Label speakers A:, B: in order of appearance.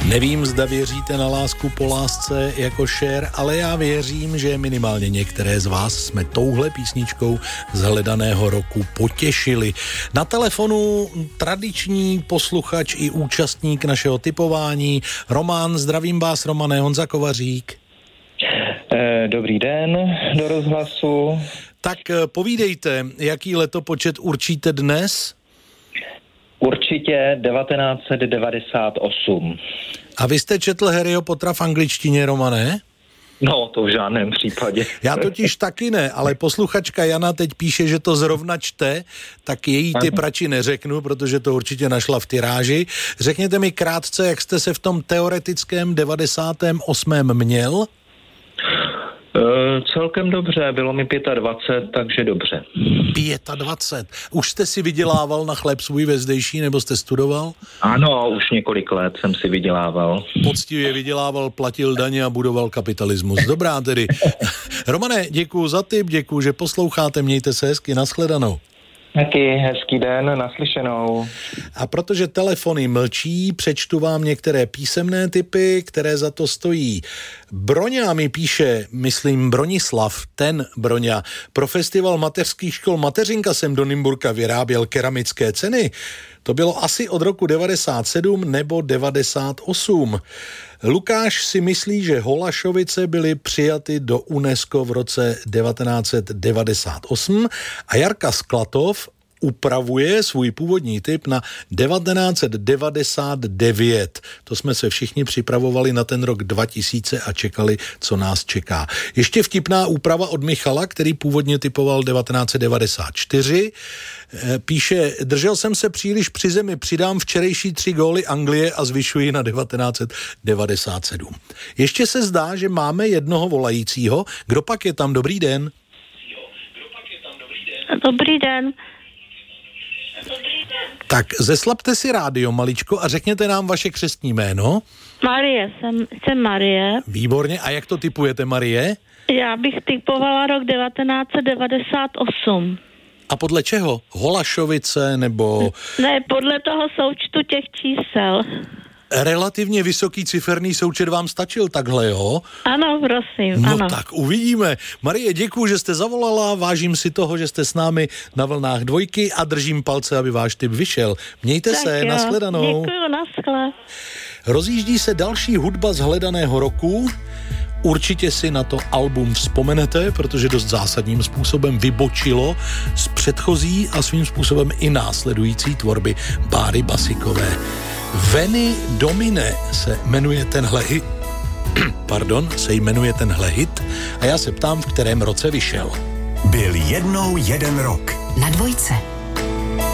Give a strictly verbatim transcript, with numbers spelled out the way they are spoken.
A: Nevím, zda věříte na lásku po lásce jako Cher, ale já věřím, že minimálně některé z vás jsme touhle písničkou z hledaného roku potěšili. Na telefonu tradiční posluchač i účastník našeho tipování Roman. Zdravím vás, Romane. Honza Kovařík.
B: Dobrý den do rozhlasu.
A: Tak povídejte, jaký letopočet určíte dnes?
B: Určitě devatenáct set devadesát osm.
A: A vy jste četl Harryho Pottera v angličtině, Romane?
B: No, to v žádném případě.
A: Já totiž taky ne, ale posluchačka Jana teď píše, že to zrovna čte, tak její typ radši neřeknu, protože to určitě našla v tiráži. Řekněte mi krátce, jak jste se v tom teoretickém devadesátém osmém měl?
B: Uh, celkem dobře, bylo mi dvacet pět, takže dobře.
A: dvacet pět. Už jste si vydělával na chléb svůj ve zdejší, nebo jste studoval?
B: Ano, už několik let jsem si vydělával.
A: Poctivě vydělával, platil daně a budoval kapitalismus. Dobrá tedy. Romane, děkuju za tip, děkuju, že posloucháte, mějte se hezky, nashledanou.
B: Taky hezký den, naslyšenou.
A: A protože telefony mlčí, přečtu vám některé písemné tipy, které za to stojí. Broňa mi píše, myslím Bronislav, ten Broňa. Pro festival mateřských škol Mateřinka jsem do Nymburka vyráběl keramické ceny. To bylo asi od roku devadesát sedm nebo devadesát osm. Lukáš si myslí, že Holašovice byly přijaty do UNESCO v roce devatenáct set devadesát osm a Jarka Sklatov upravuje svůj původní tip na devatenáct set devadesát devět. To jsme se všichni připravovali na ten rok dva tisíce a čekali, co nás čeká. Ještě vtipná úprava od Michala, který původně typoval devatenáct set devadesát čtyři. Píše, držel jsem se příliš při zemi, přidám včerejší tři góly Anglie a zvyšuji na devatenáct set devadesát sedm. Ještě se zdá, že máme jednoho volajícího. Kdo pak je tam? Dobrý den.
C: Dobrý den.
A: Tak zeslabte si rádio maličko a řekněte nám vaše křestní jméno.
C: Marie, jsem, jsem Marie.
A: Výborně. A jak to tipujete, Marie?
C: Já bych tipovala rok devatenáct set devadesát osm.
A: A podle čeho? Holašovice nebo...
C: Ne, podle toho součtu těch čísel.
A: Relativně vysoký ciferný součet vám stačil takhle, jo?
C: Ano, prosím,
A: no
C: ano.
A: Tak uvidíme. Marie, děkuju, že jste zavolala, vážím si toho, že jste s námi na vlnách dvojky a držím palce, aby váš tip vyšel. Mějte
C: tak
A: se,
C: jo.
A: nashledanou.
C: Děkuju, naschle.
A: Rozjíždí se další hudba z hledaného roku. Určitě si na to album vzpomenete, protože dost zásadním způsobem vybočilo z předchozí a svým způsobem i následující tvorby Báry Basikové. Veni Domine se jmenuje tenhle hit, pardon, se jmenuje tenhle hit a já se ptám, v kterém roce vyšel.
D: Byl jednou jeden rok.
E: Na dvojce.